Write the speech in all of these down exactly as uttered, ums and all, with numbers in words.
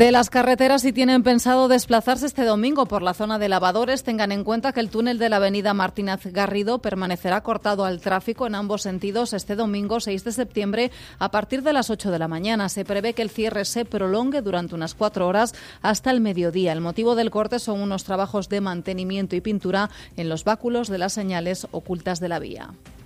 De las carreteras, si tienen pensado desplazarse este domingo por la zona de Lavadores, tengan en cuenta que el túnel de la avenida Martínez Garrido permanecerá cortado al tráfico en ambos sentidos este domingo seis de septiembre a partir de las ocho de la mañana. Se prevé que el cierre se prolongue durante unas cuatro horas hasta el mediodía. El motivo del corte son unos trabajos de mantenimiento y pintura en los báculos de las señales ocultas de la vía.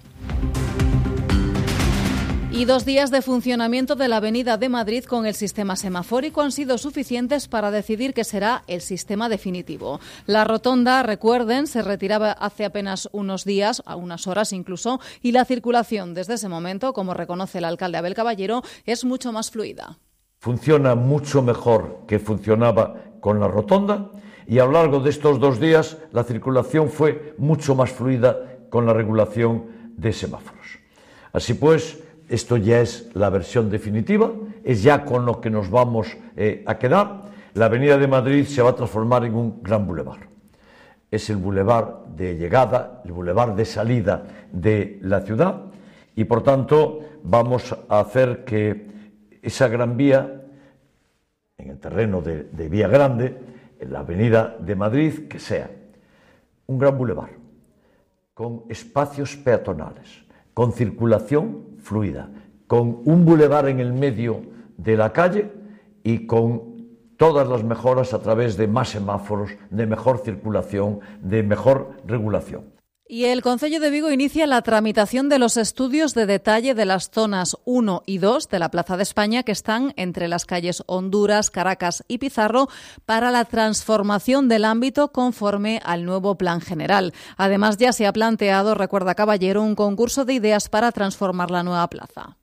Y dos días de funcionamiento de la Avenida de Madrid con el sistema semafórico han sido suficientes para decidir que será el sistema definitivo. La rotonda, recuerden, se retiraba hace apenas unos días, a unas horas incluso, y la circulación desde ese momento, como reconoce el alcalde Abel Caballero, es mucho más fluida. Funciona mucho mejor que funcionaba con la rotonda y a lo largo de estos dos días la circulación fue mucho más fluida con la regulación de semáforos. Así pues, esto ya es la versión definitiva, es ya con lo que nos vamos eh, a quedar. La Avenida de Madrid se va a transformar en un gran bulevar. Es el bulevar de llegada, el bulevar de salida de la ciudad y, por tanto, vamos a hacer que esa gran vía, en el terreno de, de Vía Grande, en la Avenida de Madrid, que sea un gran bulevar, con espacios peatonales, con circulación fluida, con un bulevar en el medio de la calle y con todas las mejoras a través de más semáforos, de mejor circulación, de mejor regulación. Y el Concello de Vigo inicia la tramitación de los estudios de detalle de las zonas uno y dos de la Plaza de España que están entre las calles Honduras, Caracas y Pizarro para la transformación del ámbito conforme al nuevo plan general. Además, ya se ha planteado, recuerda Caballero, un concurso de ideas para transformar la nueva plaza.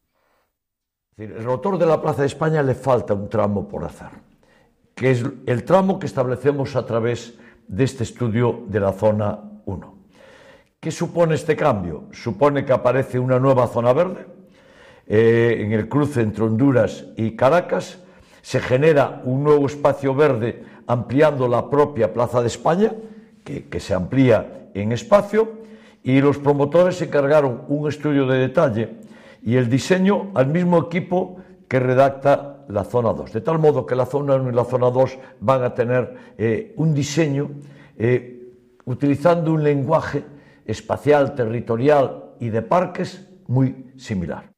El rotor de la Plaza de España le falta un tramo por hacer, que es el tramo que establecemos a través de este estudio de la zona uno. ¿Qué supone este cambio? Supone que aparece una nueva zona verde eh, en el cruce entre Honduras y Caracas. Se genera un nuevo espacio verde ampliando la propia Plaza de España, que, que se amplía en espacio, y los promotores encargaron un estudio de detalle y el diseño al mismo equipo que redacta la zona dos, de tal modo que la zona uno y la zona dos van a tener eh, un diseño eh, utilizando un lenguaje espacial, territorial y de parques muy similar.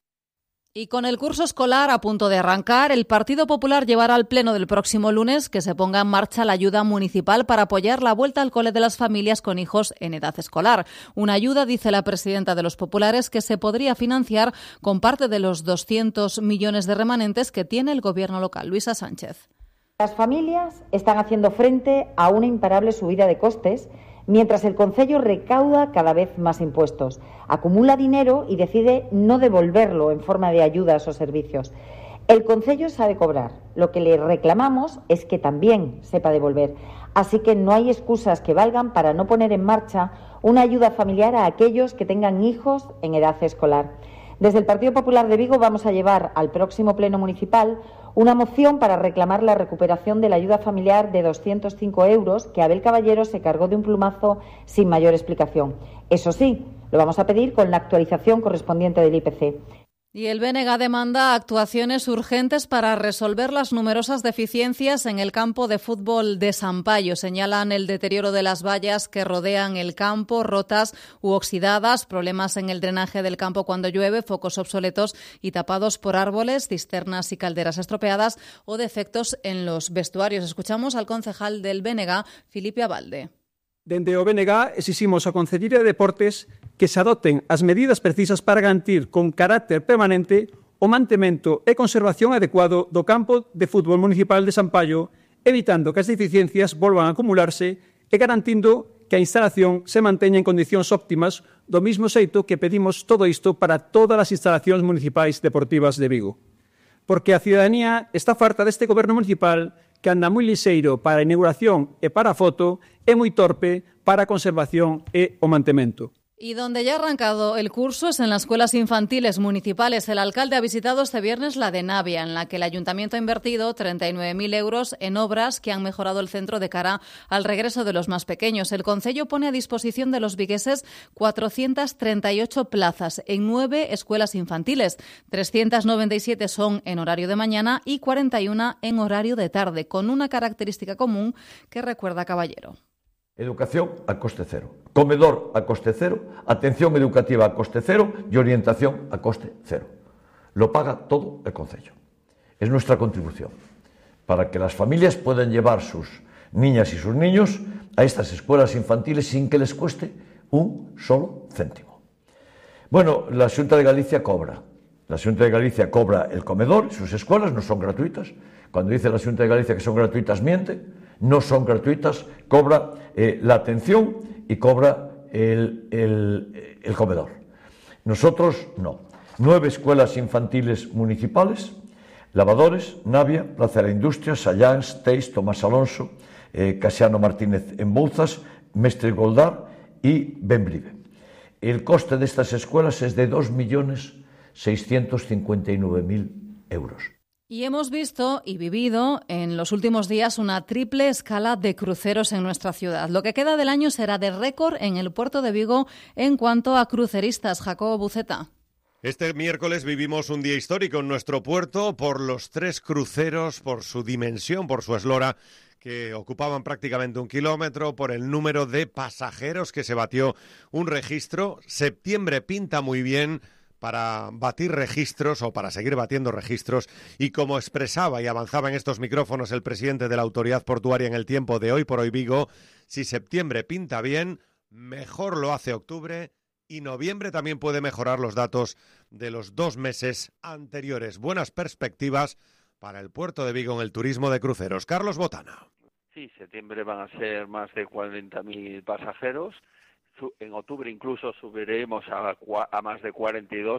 Y con el curso escolar a punto de arrancar, el Partido Popular llevará al pleno del próximo lunes que se ponga en marcha la ayuda municipal para apoyar la vuelta al cole de las familias con hijos en edad escolar. Una ayuda, dice la presidenta de los populares, que se podría financiar con parte de los doscientos millones de remanentes que tiene el gobierno local. Luisa Sánchez. Las familias están haciendo frente a una imparable subida de costes mientras el Concello recauda cada vez más impuestos, acumula dinero y decide no devolverlo en forma de ayudas o servicios. El Concello sabe cobrar, lo que le reclamamos es que también sepa devolver, así que no hay excusas que valgan para no poner en marcha una ayuda familiar a aquellos que tengan hijos en edad escolar. Desde el Partido Popular de Vigo vamos a llevar al próximo pleno municipal una moción para reclamar la recuperación de la ayuda familiar de doscientos cinco euros que Abel Caballero se cargó de un plumazo sin mayor explicación. Eso sí, lo vamos a pedir con la actualización correspondiente del I P C. Y el B N G demanda actuaciones urgentes para resolver las numerosas deficiencias en el campo de fútbol de Sampayo. Señalan el deterioro de las vallas que rodean el campo, rotas u oxidadas, problemas en el drenaje del campo cuando llueve, focos obsoletos y tapados por árboles, cisternas y calderas estropeadas o defectos en los vestuarios. Escuchamos al concejal del B N G, Filipe Abalde. Dende o B N G exiximos a Concellería de Deportes que se adopten as medidas precisas para garantir con carácter permanente o mantemento e conservación adecuado do campo de fútbol municipal de Sampaio, evitando que as deficiencias volvan a acumularse e garantindo que a instalación se manteña en condicións óptimas, do mismo xeito que pedimos todo isto para todas as instalacións municipais deportivas de Vigo. Porque a cidadanía está farta deste goberno municipal que anda moi lixeiro para a inauguración e para a foto e moi torpe para a conservación e o mantemento. Y donde ya ha arrancado el curso es en las escuelas infantiles municipales. El alcalde ha visitado este viernes la de Navia, en la que el ayuntamiento ha invertido treinta y nueve mil euros en obras que han mejorado el centro de cara al regreso de los más pequeños. El concello pone a disposición de los vigueses cuatrocientas treinta y ocho plazas en nueve escuelas infantiles. trescientas noventa y siete son en horario de mañana y cuarenta y uno en horario de tarde, con una característica común que recuerda Caballero. Educación a coste cero, comedor a coste cero, atención educativa a coste cero y orientación a coste cero. Lo paga todo el concello. Es nuestra contribución para que las familias puedan llevar sus niñas y sus niños a estas escuelas infantiles sin que les cueste un solo céntimo. Bueno, la Xunta de Galicia cobra. La Xunta de Galicia cobra el comedor, sus escuelas no son gratuitas. Cuando dice la Xunta de Galicia que son gratuitas, miente. No son gratuitas, cobra eh, la atención y cobra el, el, el comedor. Nosotros no. Nueve escuelas infantiles municipales, Lavadores, Navia, Plaza de la Industria, Sallans, Teis, Tomás Alonso, eh, Casiano Martínez en Bouzas, Mestre Goldar y Benbrive. El coste de estas escuelas es de dos millones seiscientos cincuenta y nueve mil euros. Y hemos visto y vivido en los últimos días una triple escala de cruceros en nuestra ciudad. Lo que queda del año será de récord en el puerto de Vigo en cuanto a cruceristas. Jacobo Buceta. Este miércoles vivimos un día histórico en nuestro puerto por los tres cruceros, por su dimensión, por su eslora, que ocupaban prácticamente un kilómetro, por el número de pasajeros que se batió un registro. Septiembre pinta muy bien para batir registros o para seguir batiendo registros, y como expresaba y avanzaba en estos micrófonos el presidente de la Autoridad Portuaria en El Tiempo de Hoy por Hoy Vigo, si septiembre pinta bien, mejor lo hace octubre, y noviembre también puede mejorar los datos de los dos meses anteriores. Buenas perspectivas para el puerto de Vigo en el turismo de cruceros. Carlos Botana. Sí, septiembre van a ser más de cuarenta mil pasajeros. En octubre incluso subiremos a, a más de cuarenta y dos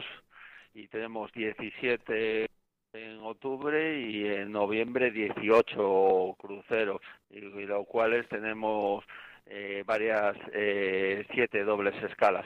y tenemos diecisiete en octubre y en noviembre dieciocho cruceros, y, y los cuales tenemos eh, varias, eh, siete dobles escalas.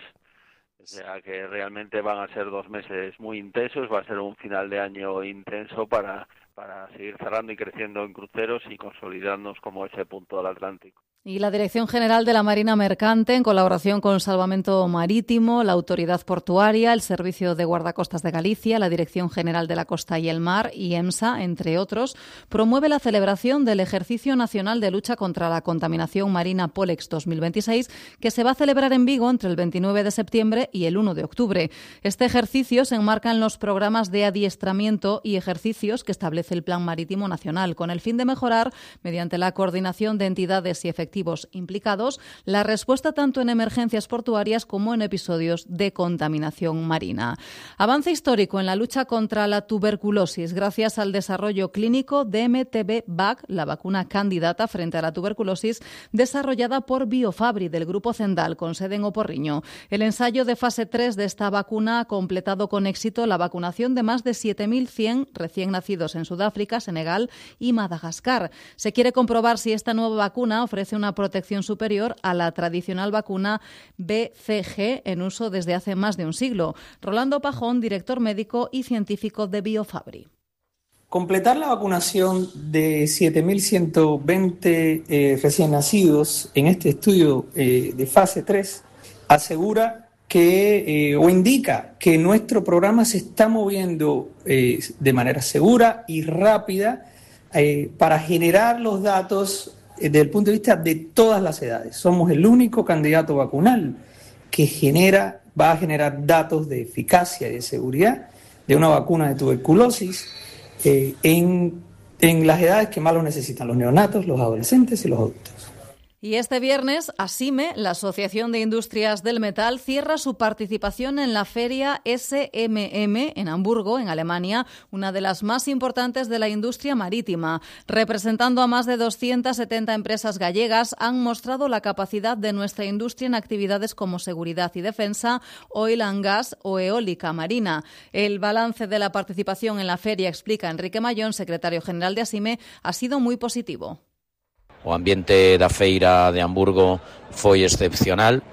O sea que realmente van a ser dos meses muy intensos, va a ser un final de año intenso para, para seguir cerrando y creciendo en cruceros y consolidarnos como ese punto del Atlántico. Y la Dirección General de la Marina Mercante, en colaboración con Salvamento Marítimo, la Autoridad Portuaria, el Servicio de Guardacostas de Galicia, la Dirección General de la Costa y el Mar y EMSA, entre otros, promueve la celebración del Ejercicio Nacional de Lucha contra la Contaminación Marina Polex dos mil veintiséis, que se va a celebrar en Vigo entre el veintinueve de septiembre y el uno de octubre. Este ejercicio se enmarca en los programas de adiestramiento y ejercicios que establece el Plan Marítimo Nacional, con el fin de mejorar, mediante la coordinación de entidades y efectivos implicados, la respuesta tanto en emergencias portuarias como en episodios de contaminación marina. Avance histórico en la lucha contra la tuberculosis gracias al desarrollo clínico de M T B V A C, la vacuna candidata frente a la tuberculosis desarrollada por Biofabri del Grupo Zendal con sede en Oporriño. El ensayo de fase tres de esta vacuna ha completado con éxito la vacunación de más de siete mil cien recién nacidos en Sudáfrica, Senegal y Madagascar. Se quiere comprobar si esta nueva vacuna ofrece una protección superior a la tradicional vacuna B C G en uso desde hace más de un siglo. Rolando Pajón, director médico y científico de Biofabri. Completar la vacunación de siete mil ciento veinte eh, recién nacidos en este estudio eh, de fase tres asegura que, eh, o indica que nuestro programa se está moviendo eh, de manera segura y rápida eh, para generar los datos desde el punto de vista de todas las edades. Somos el único candidato vacunal que genera, va a generar datos de eficacia y de seguridad de una vacuna de tuberculosis eh, en, en las edades que más lo necesitan, los neonatos, los adolescentes y los adultos. Y este viernes, ASIME, la Asociación de Industrias del Metal, cierra su participación en la feria S M M en Hamburgo, en Alemania, una de las más importantes de la industria marítima. Representando a más de doscientas setenta empresas gallegas, han mostrado la capacidad de nuestra industria en actividades como seguridad y defensa, oil and gas o eólica marina. El balance de la participación en la feria, explica Enrique Mayón, secretario general de ASIME, ha sido muy positivo. O ambiente da feira de Hamburgo foi excepcional,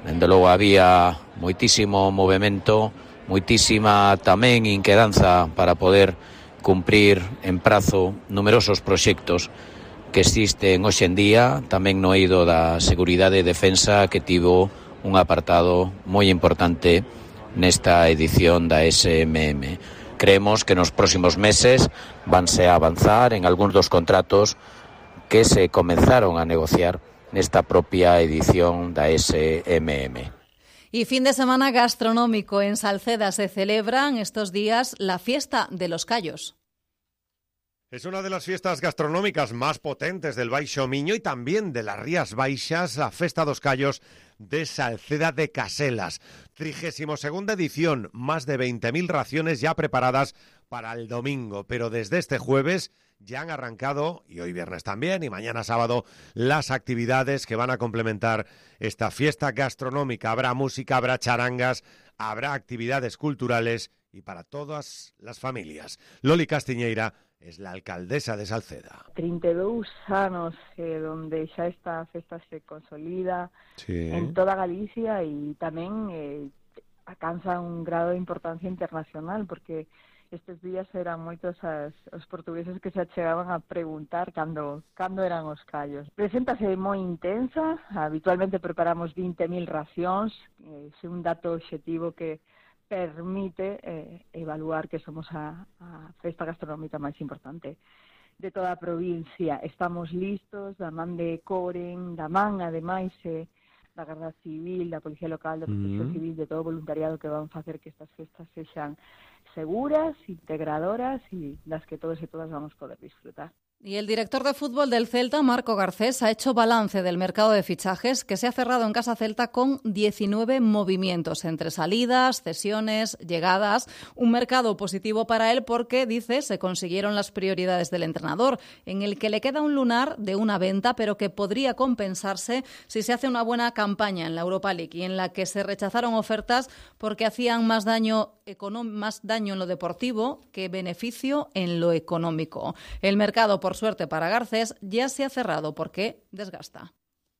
Dende logo había moitísimo movemento, moitísima tamén inquedanza para poder cumprir en prazo numerosos proxectos que existen hoxe en día, tamén no eido da seguridade e defensa, que tivo un apartado moi importante nesta edición da S M M. Creemos que nos próximos meses vanse a avanzar en algúns dos contratos que se comenzaron a negociar nesta propia edición da S M M. Y fin de semana gastronómico. En Salceda se celebran estos días la Fiesta de los Callos. Es una de las fiestas gastronómicas más potentes del Baixo Miño y también de las Rías Baixas, la Festa dos Callos de Salceda de Caselas. trigésima segunda edición, más de veinte mil raciones ya preparadas para el domingo, pero desde este jueves ya han arrancado, y hoy viernes también, y mañana sábado, las actividades que van a complementar esta fiesta gastronómica. Habrá música, habrá charangas, habrá actividades culturales y para todas las familias. Loli Castiñeira es la alcaldesa de Salceda. trinta e dous anos eh, donde xa esta festa se consolida sí. en toda Galicia e tamén eh, alcanza un grado de importancia internacional, porque estes días eran moitos as, os portugueses que se achegaban a preguntar cando, cando eran os callos. Preséntase moi intensa, habitualmente preparamos vinte mil racións, é eh, un dato obxectivo que permite eh, evaluar que somos a, a festa gastronómica máis importante de toda a provincia. Estamos listos, da man de Coren, da man, ademais, eh, da Garda Civil, da Policía Local, da Protección mm. Civil, de todo o voluntariado que van facer que estas festas sexan seguras, integradoras y las que todos y todas vamos a poder disfrutar. Y el director de fútbol del Celta, Marco Garcés, ha hecho balance del mercado de fichajes que se ha cerrado en Casa Celta con diecinueve movimientos entre salidas, cesiones, llegadas. Un mercado positivo para él porque, dice, se consiguieron las prioridades del entrenador, en el que le queda un lunar de una venta, pero que podría compensarse si se hace una buena campaña en la Europa League y en la que se rechazaron ofertas porque hacían más daño, económ- más daño en lo deportivo que beneficio en lo económico. El mercado, por suerte para Garcés, ya se ha cerrado porque desgasta.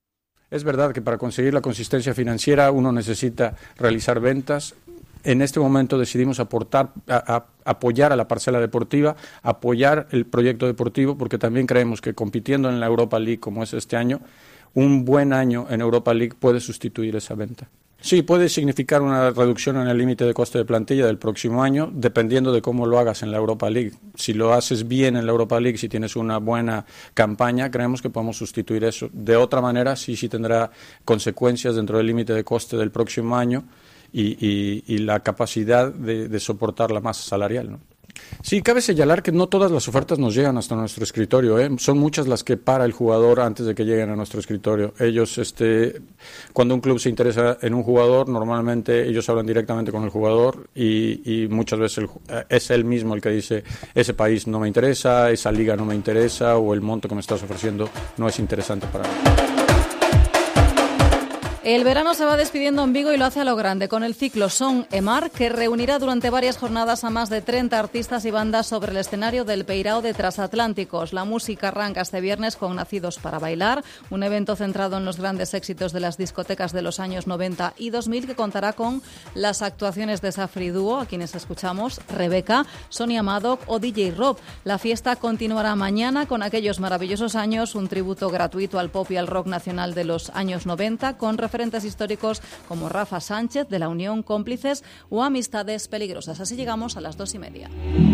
Es verdad que para conseguir la consistencia financiera uno necesita realizar ventas. En este momento decidimos aportar, a, a, apoyar a la parcela deportiva, apoyar el proyecto deportivo, porque también creemos que compitiendo en la Europa League como es este año, un buen año en Europa League puede sustituir esa venta. Sí, puede significar una reducción en el límite de coste de plantilla del próximo año, dependiendo de cómo lo hagas en la Europa League. Si lo haces bien en la Europa League, si tienes una buena campaña, creemos que podemos sustituir eso. De otra manera, sí, sí tendrá consecuencias dentro del límite de coste del próximo año y, y, y la capacidad de, de soportar la masa salarial, ¿no? Sí, cabe señalar que no todas las ofertas nos llegan hasta nuestro escritorio, ¿eh? Son muchas las que para el jugador antes de que lleguen a nuestro escritorio. Ellos, este, cuando un club se interesa en un jugador, normalmente ellos hablan directamente con el jugador y, y muchas veces el, es él mismo el que dice ese país no me interesa, esa liga no me interesa o el monto que me estás ofreciendo no es interesante para mí. El verano se va despidiendo en Vigo y lo hace a lo grande con el ciclo Son e Mar, que reunirá durante varias jornadas a más de treinta artistas y bandas sobre el escenario del Peirao de Transatlánticos. La música arranca este viernes con Nacidos para Bailar, un evento centrado en los grandes éxitos de las discotecas de los años noventa y dos mil, que contará con las actuaciones de Safri Duo, a quienes escuchamos, Rebeca, Sonia Madoc o D J Rob. La fiesta continuará mañana con aquellos maravillosos años, un tributo gratuito al pop y al rock nacional de los años noventa, con referentes históricos como Rafa Sánchez de la Unión Cómplices o Amistades Peligrosas. Así llegamos a las dos y media.